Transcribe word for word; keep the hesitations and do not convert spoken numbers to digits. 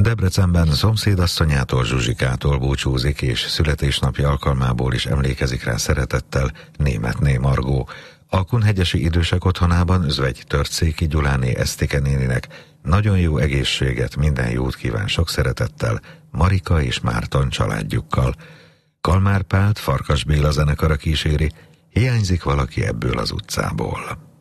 Debrecenben szomszédasszonyától, Zsuzsikától búcsúzik, és születésnapja alkalmából is emlékezik rá szeretettel Németné Margó. A kunhegyesi idősek otthonában Özvegy Törtszéki Gyuláné Esztike néninek nagyon jó egészséget, minden jót kíván sok szeretettel Marika és Márton családjukkal. Kalmár Pált Farkas Béla zenekara kíséri, Hiányzik valaki ebből az utcából.